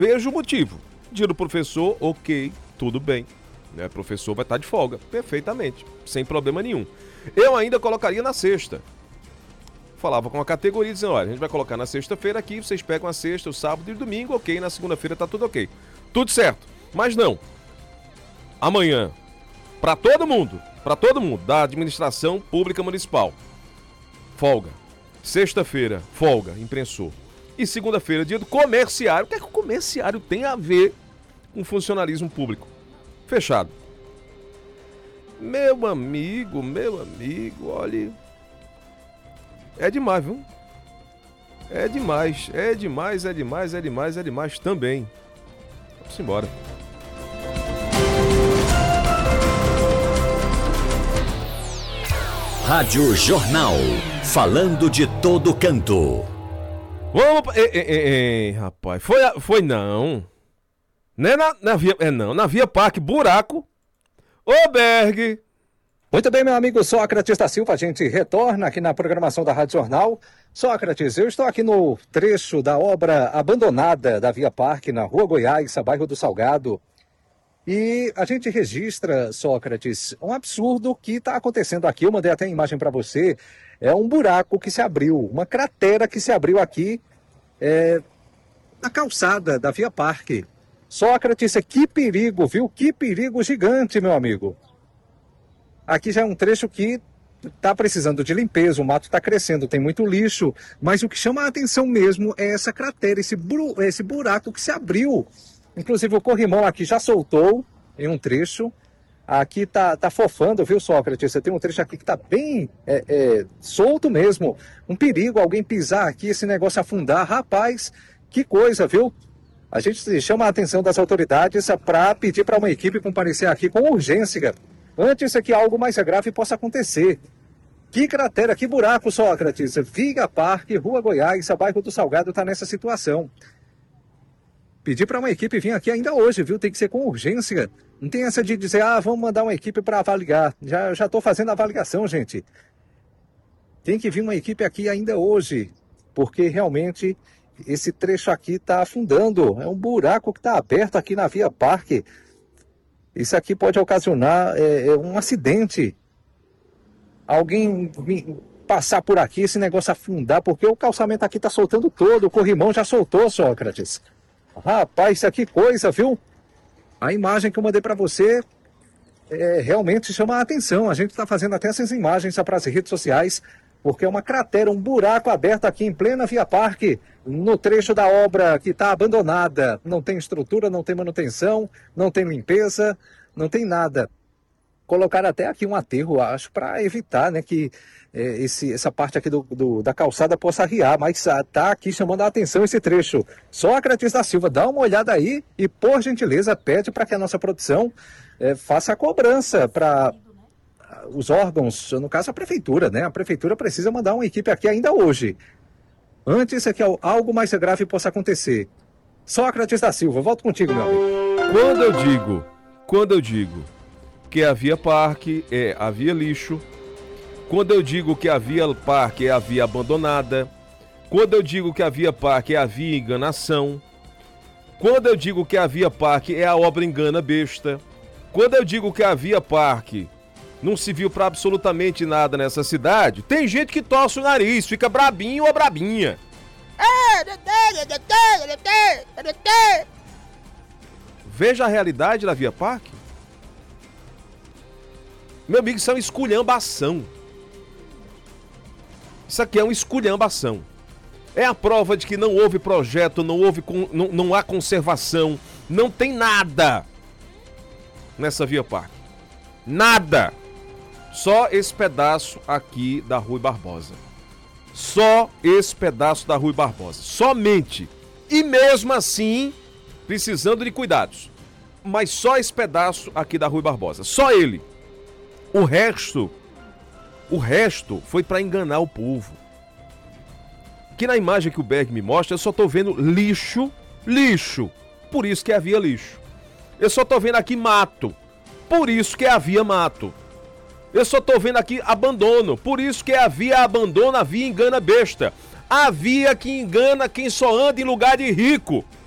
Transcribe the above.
Vejo o motivo. Dia do professor, ok, tudo bem. Né? O professor vai estar de folga, perfeitamente, sem problema nenhum. Eu ainda colocaria na sexta. Falava com a categoria dizendo, olha, a gente vai colocar na sexta-feira aqui, vocês pegam a sexta, o sábado e o domingo, ok, na segunda-feira tá tudo ok. Tudo certo. Mas não. Amanhã, para todo mundo da administração pública municipal, folga. Sexta-feira, folga, imprensor. E segunda-feira, dia do comerciário. O que é que o comerciário tem a ver com funcionalismo público? Fechado. Meu amigo, olha... É demais, viu? É demais também. Vamos embora. Rádio Jornal. Falando de todo canto. Vamos... rapaz. Foi não. Não é na Via... não. Na Via Parque, buraco. Ô, Berg. Muito bem, meu amigo Sócrates da Silva, a gente retorna aqui na programação da Rádio Jornal. Sócrates, eu estou aqui no trecho da obra abandonada da Via Parque, na Rua Goiás, bairro do Salgado. E a gente registra, Sócrates, um absurdo que está acontecendo aqui. Eu mandei até a imagem para você. É um buraco que se abriu, uma cratera que se abriu aqui na calçada da Via Parque. Sócrates, que perigo, viu? Que perigo gigante, meu amigo. Aqui já é um trecho que está precisando de limpeza, o mato está crescendo, tem muito lixo, mas o que chama a atenção mesmo é essa cratera, esse buraco que se abriu. Inclusive o corrimão aqui já soltou em um trecho, aqui tá fofando, viu, Sócrates? Você tem um trecho aqui que está bem solto mesmo, um perigo alguém pisar aqui, esse negócio afundar. Rapaz, que coisa, viu? A gente chama a atenção das autoridades para pedir para uma equipe comparecer aqui com urgência, antes que algo mais grave possa acontecer. Que cratera, que buraco, Sócrates. Via Parque, Rua Goiás, bairro do Salgado está nessa situação. Pedir para uma equipe vir aqui ainda hoje, viu? Tem que ser com urgência. Não tem essa de dizer, vamos mandar uma equipe para avaliar. Já estou fazendo a avaliação, gente. Tem que vir uma equipe aqui ainda hoje, porque realmente esse trecho aqui está afundando. É um buraco que está aberto aqui na Via Parque. Isso aqui pode ocasionar um acidente. Alguém passar por aqui, esse negócio afundar, porque o calçamento aqui está soltando todo, o corrimão já soltou, Sócrates. Rapaz, isso aqui coisa, viu? A imagem que eu mandei para você realmente chama a atenção. A gente está fazendo até essas imagens para as redes sociais, porque é uma cratera, um buraco aberto aqui em plena Via Parque, no trecho da obra que está abandonada. Não tem estrutura, não tem manutenção, não tem limpeza, não tem nada. Colocaram até aqui um aterro, acho, para evitar, né, que essa parte aqui da calçada possa arriar, mas está aqui chamando a atenção esse trecho. Sócrates da Silva, dá uma olhada aí e, por gentileza, pede para que a nossa produção faça a cobrança para os órgãos, no caso a prefeitura, né? A prefeitura precisa mandar uma equipe aqui ainda hoje, antes que algo mais grave possa acontecer. Sócrates da Silva, volto contigo, meu amigo. Quando eu digo que a Via Parque é a via lixo, quando eu digo que a Via Parque é a via abandonada, quando eu digo que a Via Parque é a via enganação, quando eu digo que a Via Parque é a obra engana besta, quando eu digo que a Via Parque não se viu pra absolutamente nada nessa cidade, tem gente que torce o nariz, fica brabinho ou brabinha. Veja a realidade da Via Parque. Meu amigo, isso é uma esculhambação. Isso aqui é uma esculhambação. É a prova de que não houve projeto, não há conservação, não tem nada nessa Via Parque. Nada. Só esse pedaço aqui da Rui Barbosa. Só esse pedaço da Rui Barbosa. Somente. E mesmo assim, precisando de cuidados. Mas só esse pedaço aqui da Rui Barbosa. Só ele. O resto foi para enganar o povo. Aqui na imagem que o Berg me mostra, eu só tô vendo lixo. Por isso que havia lixo. Eu só tô vendo aqui mato. Por isso que havia mato. Eu só tô vendo aqui abandono. Por isso que havia abandono, a via engana besta. A via que engana quem só anda em lugar de rico.